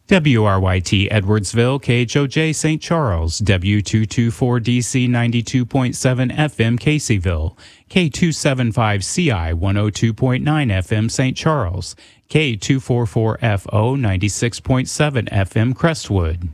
WRYT Edwardsville, KHOJ St. Charles, W224DC 92.7 FM Caseyville, K275CI 102.9 FM St. Charles, K244FO 96.7 FM Crestwood.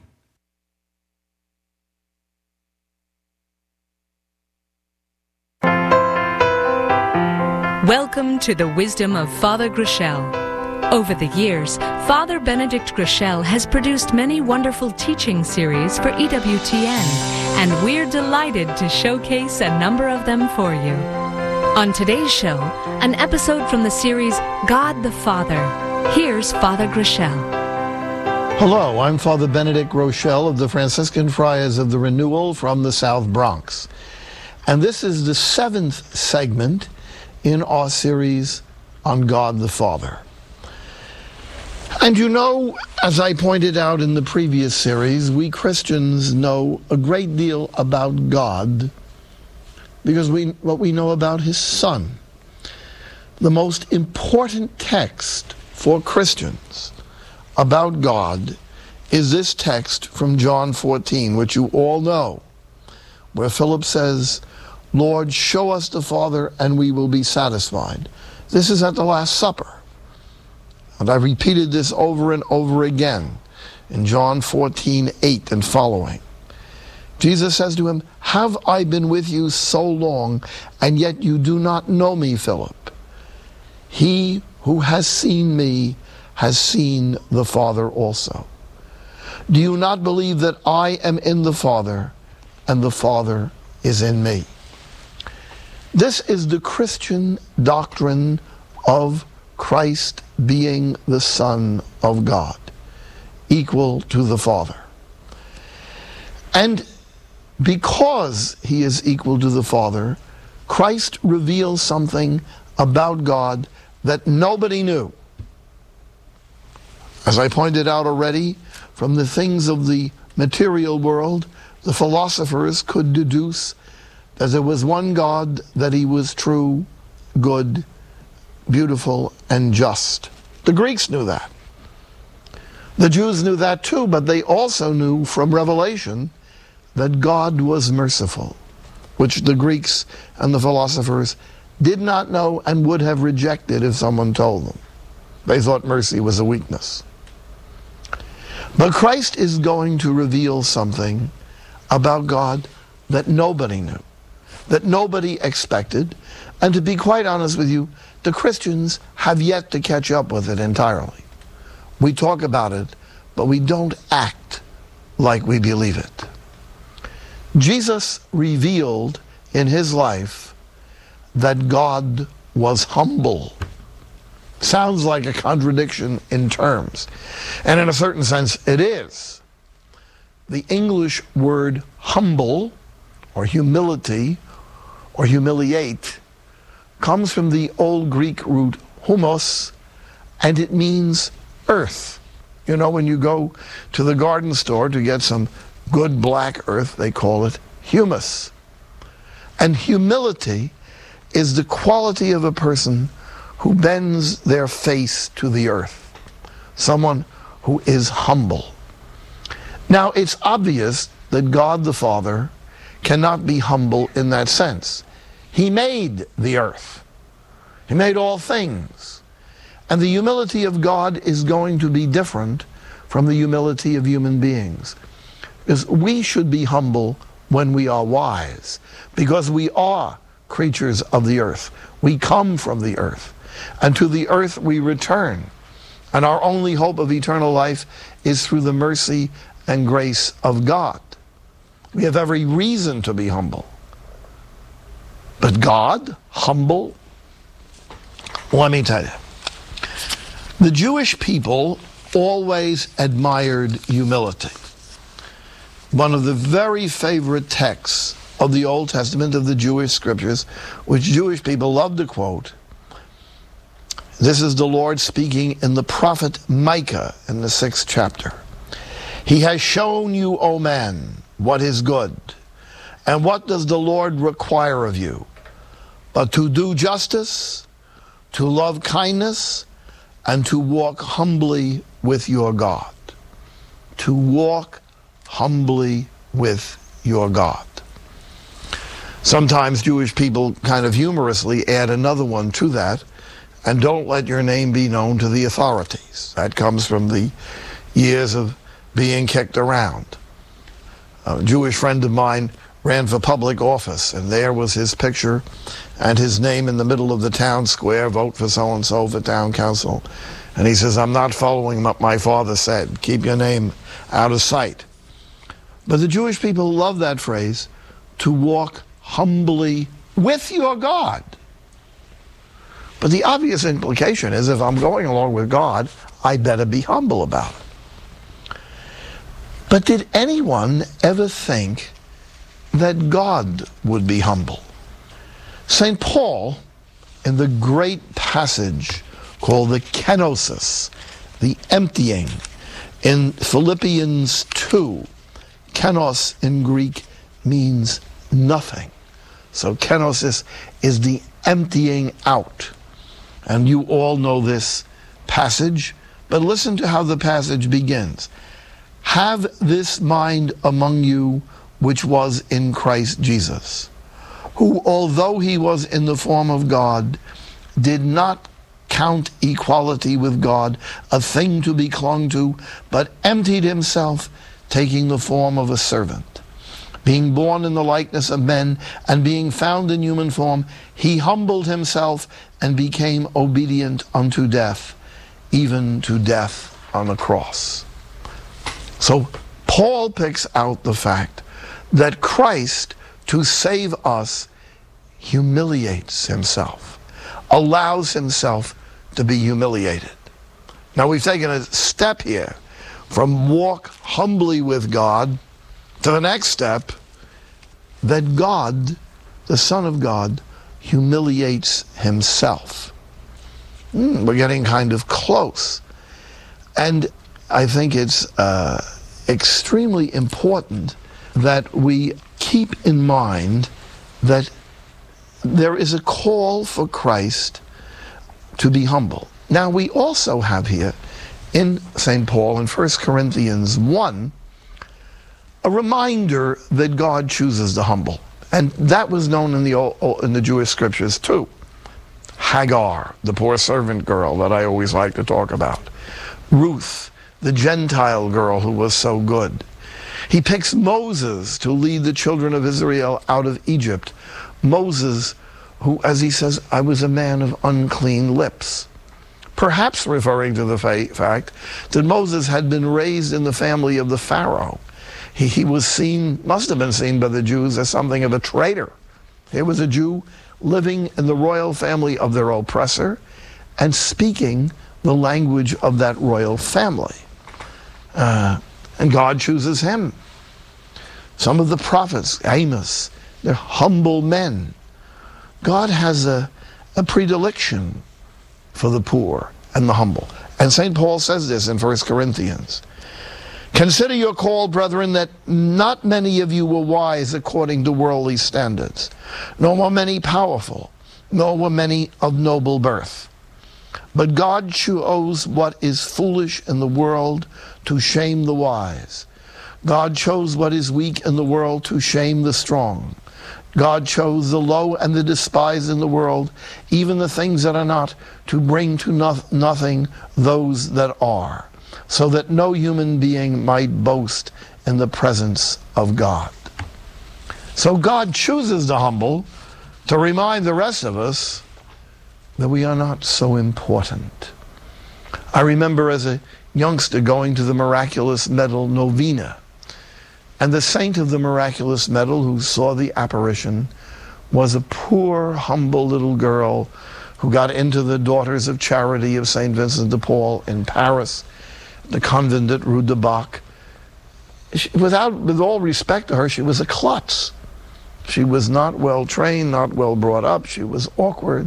Welcome to the Wisdom of Father Groeschel. Over the years, Father Benedict Groeschel has produced many wonderful teaching series for EWTN, and we're delighted to showcase a number of them for you. On today's show, an episode from the series God the Father. Here's Father Groeschel. Hello, I'm Father Benedict Groeschel of the Franciscan Friars of the Renewal from the South Bronx. And this is the 7th segment in our series on God the Father. And you know, as I pointed out in the previous series, we Christians know a great deal about God because what we know about His Son. The most important text for Christians about God is this text from John 14, which you all know, where Philip says, "Lord, show us the Father and we will be satisfied." This is at the Last Supper. And I repeated this over and over again in John 14:8 and following. Jesus says to him, "Have I been with you so long, and yet you do not know me, Philip? He who has seen me has seen the Father also. Do you not believe that I am in the Father, and the Father is in me?" This is the Christian doctrine of Christ being the Son of God, equal to the Father. And because He is equal to the Father, Christ reveals something about God that nobody knew. As I pointed out already, from the things of the material world, the philosophers could deduce that there was one God, that He was true, good, beautiful, and just. The Greeks knew that. The Jews knew that too, but they also knew from Revelation that God was merciful, which the Greeks and the philosophers did not know and would have rejected if someone told them. They thought mercy was a weakness. But Christ is going to reveal something about God that nobody knew, that nobody expected, and to be quite honest with you, the Christians have yet to catch up with it entirely. We talk about it, but we don't act like we believe it. Jesus revealed in His life that God was humble. Sounds like a contradiction in terms, and in a certain sense it is. The English word humble, or humility, or humiliate, comes from the old Greek root humos, and it means earth. You know, when you go to the garden store to get some good black earth, they call it humus. And humility is the quality of a person who bends their face to the earth, someone who is humble. Now, it's obvious that God the Father cannot be humble in that sense. He made the earth. He made all things. And the humility of God is going to be different from the humility of human beings. Because we should be humble when we are wise, because we are creatures of the earth. We come from the earth, and to the earth we return. And our only hope of eternal life is through the mercy and grace of God. We have every reason to be humble. But God, humble? Let me tell you. The Jewish people always admired humility. One of the very favorite texts of the Old Testament, of the Jewish scriptures, which Jewish people love to quote, this is the Lord speaking in the prophet Micah in the 6th chapter. "He has shown you, O man, what is good. And what does the Lord require of you? But to do justice, to love kindness, and to walk humbly with your God." to walk humbly with your God. Sometimes Jewish people kind of humorously add another one to that, and don't let your name be known to the authorities. That comes from the years of being kicked around. A Jewish friend of mine ran for public office, and there was his picture and his name in the middle of the town square, vote for so-and-so for town council. And he says, I'm not following what my father said. Keep your name out of sight. But the Jewish people love that phrase, to walk humbly with your God. But the obvious implication is, if I'm going along with God, I better be humble about it. But did anyone ever think that God would be humble? St. Paul, in the great passage called the kenosis, the emptying, in Philippians 2, kenos in Greek means nothing. So kenosis is the emptying out. And you all know this passage, but listen to how the passage begins. Have this mind among you, which was in Christ Jesus, who, although he was in the form of God, did not count equality with God a thing to be clung to, but emptied himself, taking the form of a servant. Being born in the likeness of men, and being found in human form, he humbled himself and became obedient unto death, even to death on the cross. So Paul picks out the fact that Christ, to save us, humiliates himself, allows himself to be humiliated. Now we've taken a step here from walk humbly with God to the next step, that God, the Son of God, humiliates himself. We're getting kind of close. And I think it's extremely important that we keep in mind that there is a call for Christ to be humble. Now we also have here in St. Paul in 1 Corinthians 1 a reminder that God chooses the humble. And that was known in the Jewish scriptures too. Hagar, the poor servant girl that I always like to talk about. Ruth, the Gentile girl who was so good. He picks Moses to lead the children of Israel out of Egypt. Moses, who, as he says, I was a man of unclean lips. Perhaps referring to the fact that Moses had been raised in the family of the Pharaoh. He was seen, must have been seen by the Jews as something of a traitor. Here was a Jew living in the royal family of their oppressor and speaking the language of that royal family. And God chooses him. Some of the prophets, Amos, they're humble men. God has a predilection for the poor and the humble. And St. Paul says this in 1 Corinthians. Consider your call, brethren, that not many of you were wise according to worldly standards, nor were many powerful, nor were many of noble birth. But God chose what is foolish in the world to shame the wise. God chose what is weak in the world to shame the strong. God chose the low and the despised in the world, even the things that are not, to bring to nothing those that are, so that no human being might boast in the presence of God. So God chooses the humble to remind the rest of us that we are not so important. I remember as a youngster going to the Miraculous Medal novena, and the saint of the Miraculous Medal who saw the apparition was a poor, humble little girl who got into the Daughters of Charity of St. Vincent de Paul in Paris, the convent at Rue de Bac. With all respect to her, she was a klutz. She was not well trained, not well brought up. She was awkward.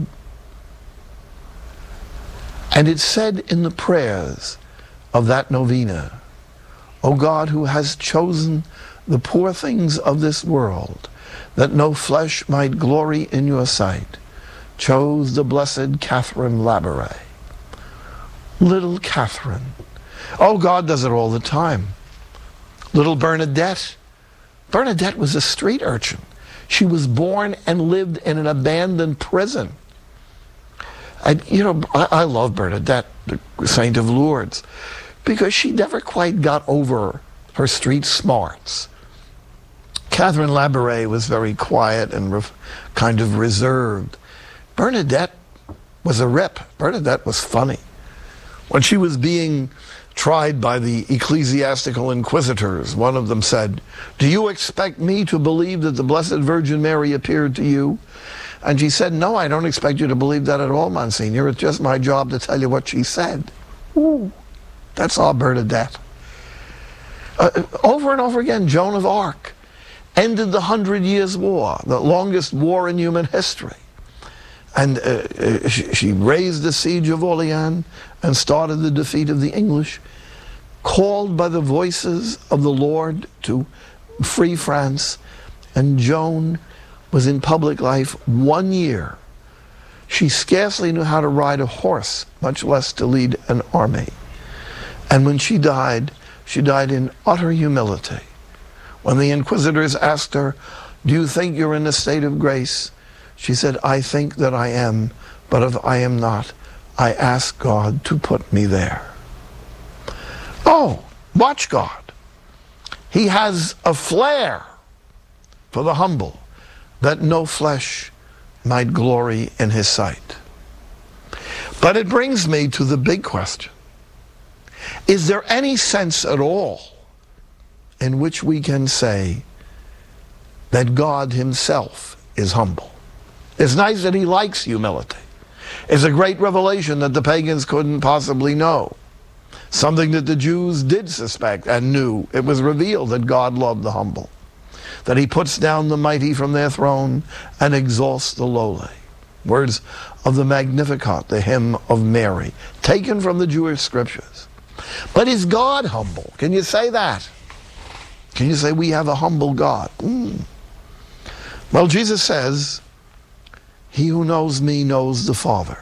And it said in the prayers of that novena, O God, who has chosen the poor things of this world, that no flesh might glory in your sight, chose the blessed Catherine Labouré. Little Catherine. Oh, God does it all the time. Little Bernadette. Bernadette was a street urchin. She was born and lived in an abandoned prison. I love Bernadette, the Saint of Lourdes, because she never quite got over her street smarts. Catherine Labouré was very quiet and kind of reserved. Bernadette was a rip. Bernadette was funny. When she was being tried by the ecclesiastical inquisitors, one of them said, "Do you expect me to believe that the Blessed Virgin Mary appeared to you?" And she said, "No, I don't expect you to believe that at all, Monsignor. It's just my job to tell you what she said." Ooh, that's our Bernadette. Over and over again, Joan of Arc ended the 100 Years' War, the longest war in human history. And she raised the siege of Orleans and started the defeat of the English, called by the voices of the Lord to free France. And Joan was in public life 1 year. She scarcely knew how to ride a horse, much less to lead an army. And when she died in utter humility. When the inquisitors asked her, "Do you think you're in a state of grace?" She said, "I think that I am, but if I am not, I ask God to put me there." Oh, watch God. He has a flair for the humble, that no flesh might glory in his sight. But it brings me to the big question. Is there any sense at all in which we can say that God himself is humble? It's nice that he likes humility. It's a great revelation that the pagans couldn't possibly know. Something that the Jews did suspect and knew. It was revealed that God loved the humble, that he puts down the mighty from their throne and exalts the lowly. Words of the Magnificat, the hymn of Mary, taken from the Jewish scriptures. But is God humble? Can you say that? Can you say we have a humble God? Well, Jesus says, "He who knows me knows the Father."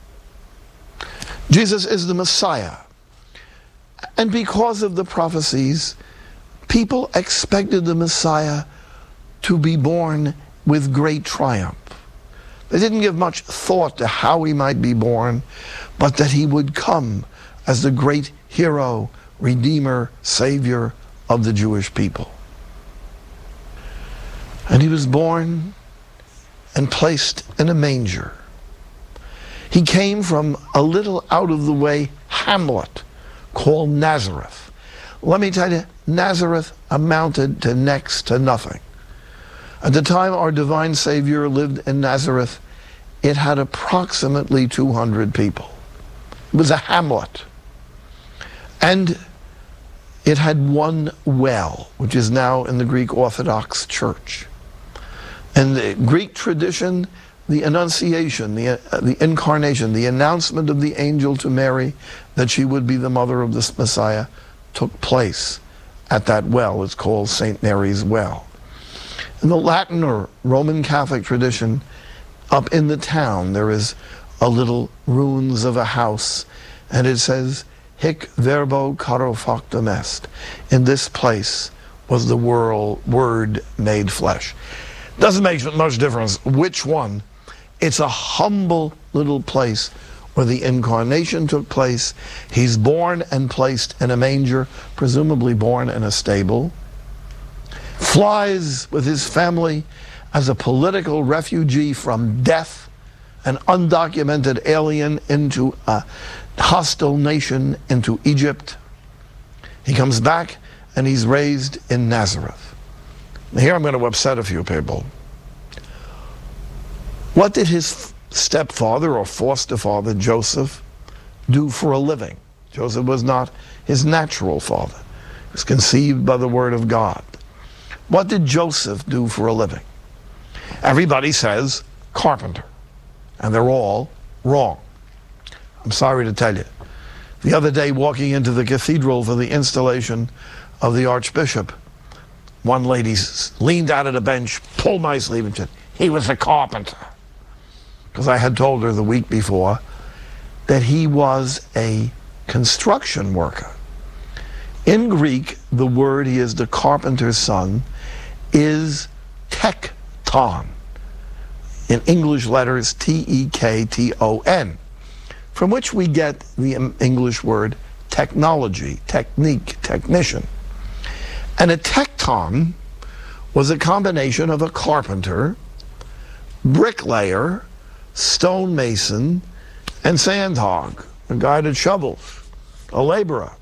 Jesus is the Messiah. And because of the prophecies, people expected the Messiah to be born with great triumph. They didn't give much thought to how he might be born, but that he would come as the great hero, redeemer, savior of the Jewish people. And he was born and placed in a manger. He came from a little out-of-the-way hamlet called Nazareth. Let me tell you, Nazareth amounted to next to nothing. At the time our divine Savior lived in Nazareth, it had approximately 200 people. It was a hamlet. And it had one well, which is now in the Greek Orthodox Church. In the Greek tradition, the Annunciation, the Incarnation, the announcement of the angel to Mary that she would be the mother of the Messiah took place at that well. It's called St. Mary's Well. In the Latin or Roman Catholic tradition, up in the town, there is a little ruins of a house, and it says, "Hic verbo caro factum est." In this place was the Word made flesh. Doesn't make much difference which one. It's a humble little place where the incarnation took place. He's born and placed in a manger, presumably born in a stable. Flies with his family as a political refugee from death, an undocumented alien into a hostile nation, into Egypt. He comes back and he's raised in Nazareth. Now here I'm going to upset a few people. What did his stepfather or foster father, Joseph, do for a living? Joseph was not his natural father. He was conceived by the word of God. What did Joseph do for a living? Everybody says carpenter, and they're all wrong. I'm sorry to tell you. The other day, walking into the cathedral for the installation of the Archbishop, one lady leaned out of the bench, pulled my sleeve and said, "He was a carpenter." Because I had told her the week before that he was a construction worker. In Greek, the word, he is the carpenter's son, is tekton. In English letters, T-E-K-T-O-N, from which we get the English word technology, technique, technician. And a tekton was a combination of a carpenter, bricklayer, stonemason, and sandhog, a guy that shovels, a laborer.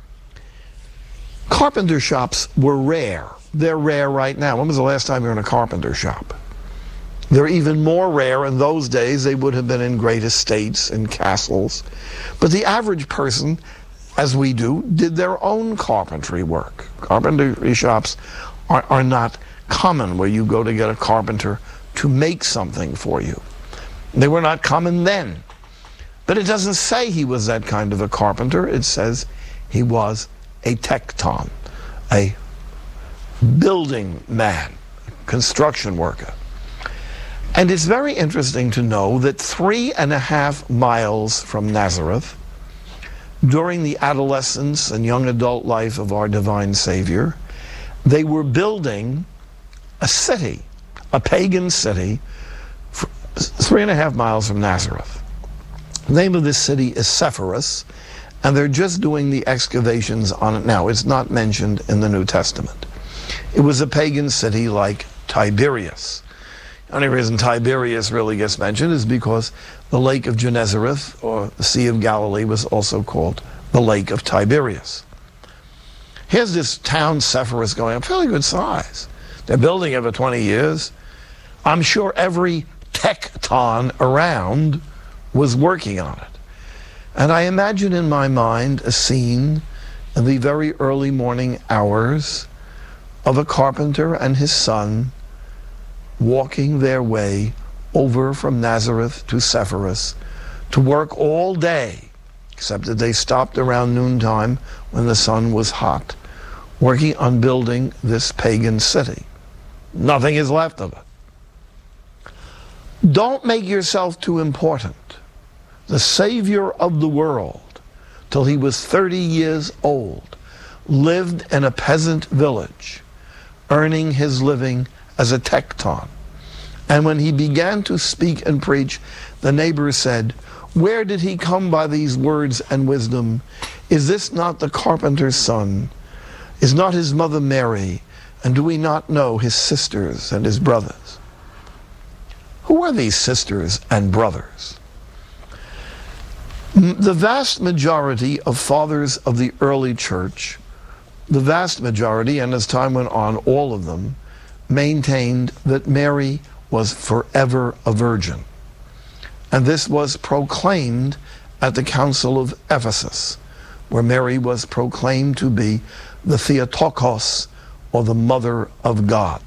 Carpenter shops were rare. They're rare right now. When was the last time you were in a carpenter shop? They're even more rare in those days. They would have been in great estates and castles. But the average person, as we do, did their own carpentry work. Carpentry shops are not common where you go to get a carpenter to make something for you. They were not common then. But it doesn't say he was that kind of a carpenter. It says he was a tekton, a building man, construction worker. And it's very interesting to know that 3.5 miles from Nazareth, during the adolescence and young adult life of our divine Savior, they were building a city, a pagan city, 3.5 miles from Nazareth. The name of this city is Sepphoris, and they're just doing the excavations on it now. It's not mentioned in the New Testament. It was a pagan city like Tiberias. The only reason Tiberias really gets mentioned is because the Lake of Gennesareth, or the Sea of Galilee, was also called the Lake of Tiberias. Here's this town, Sepphoris, going up, fairly good size. They're building it for 20 years. I'm sure every tekton around was working on it. And I imagine in my mind a scene in the very early morning hours of a carpenter and his son walking their way over from Nazareth to Sepphoris to work all day, except that they stopped around noontime when the sun was hot, working on building this pagan city. Nothing is left of it. Don't make yourself too important. The Savior of the world, till he was 30 years old, lived in a peasant village, earning his living as a tekton. And when he began to speak and preach, the neighbors said, "Where did he come by these words and wisdom? Is this not the carpenter's son? Is not his mother Mary? And do we not know his sisters and his brothers?" Who are these sisters and brothers? The vast majority of fathers of the early church, the vast majority, and as time went on, all of them, maintained that Mary was forever a virgin. And this was proclaimed at the Council of Ephesus, where Mary was proclaimed to be the Theotokos, or the Mother of God.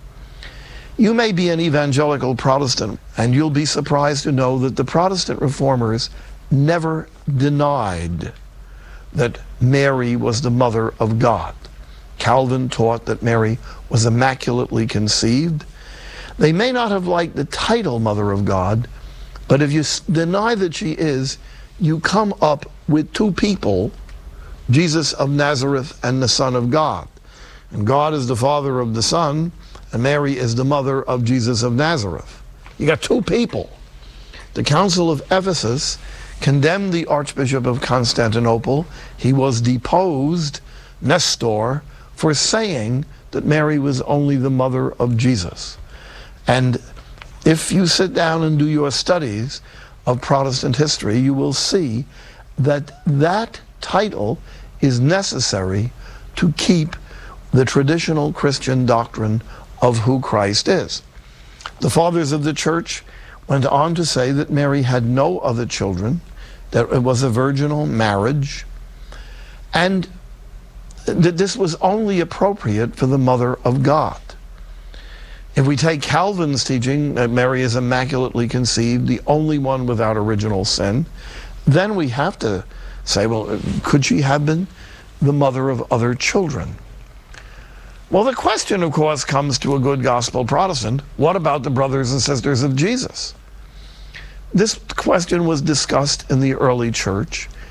You may be an evangelical Protestant, and you'll be surprised to know that the Protestant reformers never denied that Mary was the Mother of God. Calvin taught that Mary was immaculately conceived. They may not have liked the title Mother of God, but if you deny that she is, you come up with two people, Jesus of Nazareth and the Son of God. And God is the Father of the Son, and Mary is the mother of Jesus of Nazareth. You got two people. The Council of Ephesus condemned the Archbishop of Constantinople. He was deposed, Nestor, for saying that Mary was only the mother of Jesus. And if you sit down and do your studies of Protestant history, you will see that that title is necessary to keep the traditional Christian doctrine of who Christ is. The fathers of the church went on to say that Mary had no other children, that it was a virginal marriage, and that this was only appropriate for the Mother of God. If we take Calvin's teaching that Mary is immaculately conceived, the only one without original sin, then we have to say, well, could she have been the mother of other children? Well, the question, of course, comes to a good gospel Protestant, what about the brothers and sisters of Jesus? This question was discussed in the early church,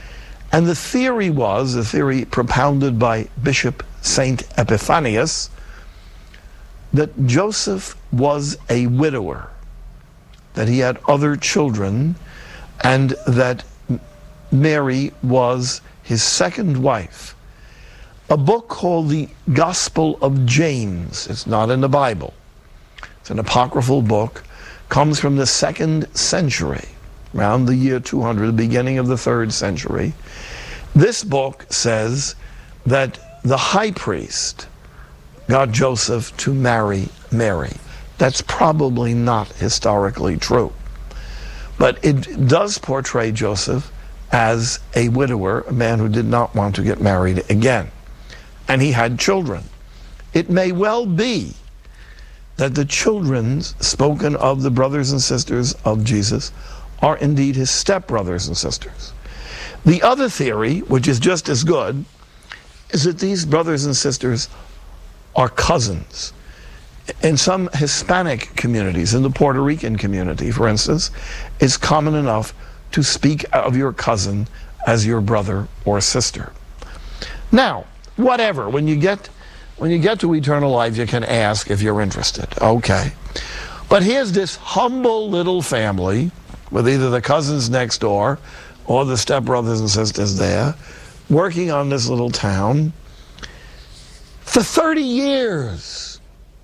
And the theory was, the theory propounded by Bishop Saint Epiphanius, that Joseph was a widower, that he had other children, and that Mary was his second wife. A book called the Gospel of James, it's not in the Bible, it's an apocryphal book, comes from the 2nd century, around the year 200, the beginning of the 3rd century. This book says that the high priest got Joseph to marry Mary. That's probably not historically true. But it does portray Joseph as a widower, a man who did not want to get married again. And he had children. It may well be that the children spoken of, the brothers and sisters of Jesus, are indeed his stepbrothers and sisters. The other theory, which is just as good, is that these brothers and sisters are cousins. In some Hispanic communities, in the Puerto Rican community, for instance, it's common enough to speak of your cousin as your brother or sister. Now, whatever, when you get to eternal life, you can ask if you're interested. Okay. But here's this humble little family with either the cousins next door or the stepbrothers and sisters there, working on this little town for 30 years.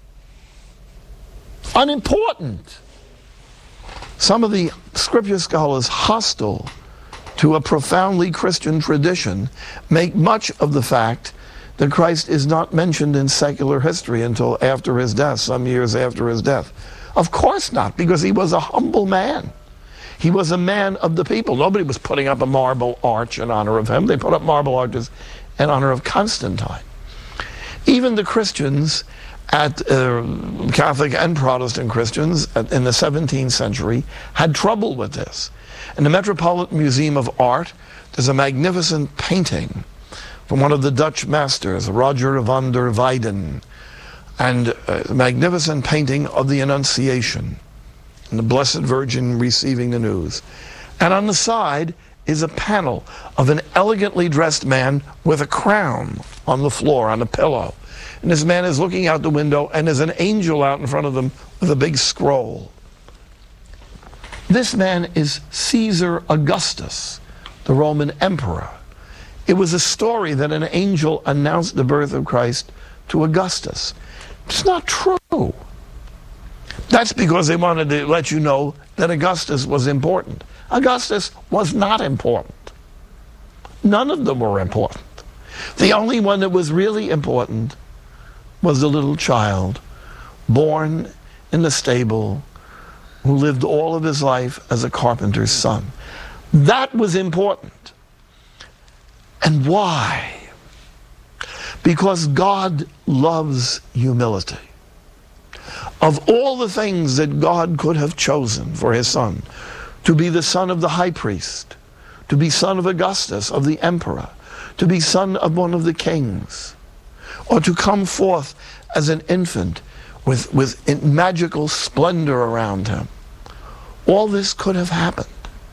Unimportant. Some of the scripture scholars hostile to a profoundly Christian tradition make much of the fact that Christ is not mentioned in secular history until after his death, some years after his death. Of course not, because he was a humble man. He was a man of the people. Nobody was putting up a marble arch in honor of him. They put up marble arches in honor of Constantine. Even the Christians, Catholic and Protestant Christians in the 17th century, had trouble with this. In the Metropolitan Museum of Art, there's a magnificent painting from one of the Dutch masters, Roger van der Weyden, and a magnificent painting of the Annunciation and the Blessed Virgin receiving the news. And on the side is a panel of an elegantly dressed man with a crown on the floor, on a pillow. And this man is looking out the window, and there's an angel out in front of them with a big scroll. This man is Caesar Augustus, the Roman emperor. It was a story that an angel announced the birth of Christ to Augustus. It's not true. That's because they wanted to let you know that Augustus was important. Augustus was not important. None of them were important. The only one that was really important was the little child born in the stable who lived all of his life as a carpenter's son. That was important. And why? Because God loves humility. Of all the things that God could have chosen for his son, to be the son of the high priest, to be son of Augustus, of the emperor, to be son of one of the kings, or to come forth as an infant with magical splendor around him. All this could have happened.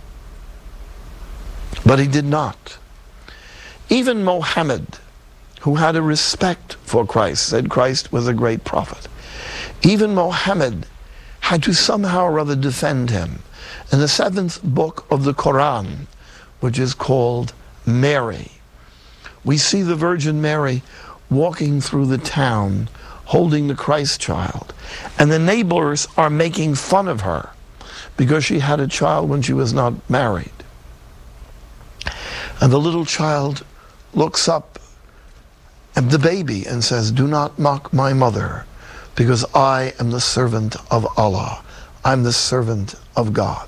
But he did not. Even Mohammed, who had a respect for Christ, said Christ was a great prophet. Even Mohammed had to somehow or other defend him. In the 7th book of the Quran, which is called Mary, we see the Virgin Mary walking through the town holding the Christ child. And the neighbors are making fun of her because she had a child when she was not married. And the little child looks up at the baby and says, "Do not mock my mother, because I am the servant of Allah. I'm the servant of God."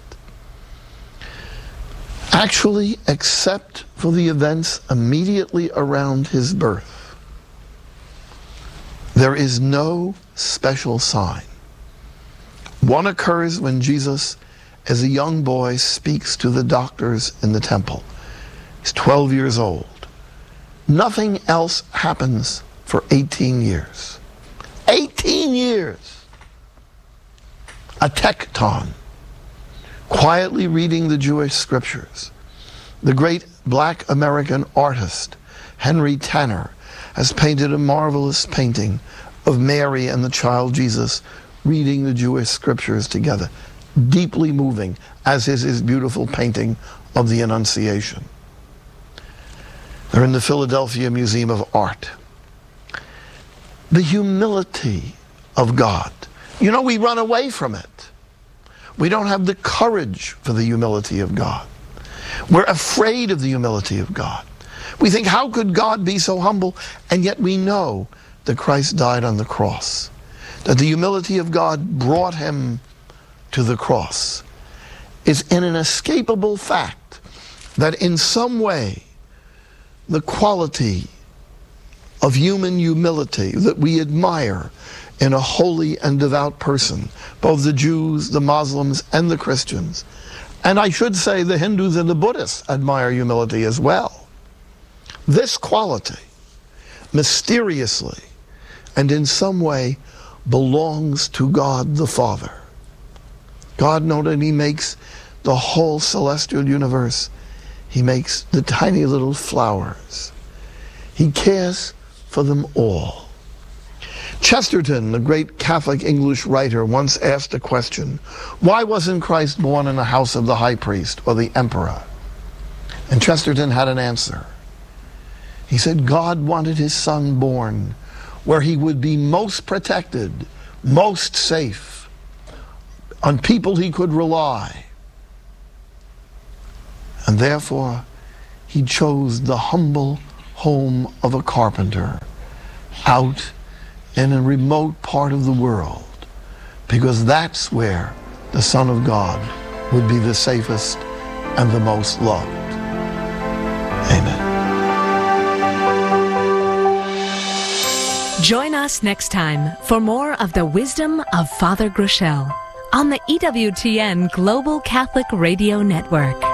Actually, except for the events immediately around his birth, there is no special sign. One occurs when Jesus, as a young boy, speaks to the doctors in the temple. He's 12 years old. Nothing else happens for 18 years. 18 years! A tekton, quietly reading the Jewish scriptures. The great black American artist, Henry Tanner, has painted a marvelous painting of Mary and the child Jesus reading the Jewish scriptures together. Deeply moving, as is his beautiful painting of the Annunciation. They're in the Philadelphia Museum of Art. The humility of God. You know, we run away from it. We don't have the courage for the humility of God. We're afraid of the humility of God. We think, how could God be so humble? And yet we know that Christ died on the cross, that the humility of God brought him to the cross. It's an inescapable fact that in some way the quality of human humility that we admire in a holy and devout person, both the Jews, the Muslims, and the Christians, and I should say the Hindus and the Buddhists admire humility as well. This quality, mysteriously and in some way, belongs to God the Father. God not only makes the whole celestial universe, he makes the tiny little flowers. He cares for them all. Chesterton, the great Catholic English writer, once asked a question: why wasn't Christ born in the house of the high priest or the emperor? And Chesterton had an answer. He said, God wanted his son born where he would be most protected, most safe, on people he could rely. And therefore, he chose the humble home of a carpenter out in a remote part of the world, because that's where the Son of God would be the safest and the most loved. Amen. Join us next time for more of the wisdom of Father Groeschel on the EWTN Global Catholic Radio Network.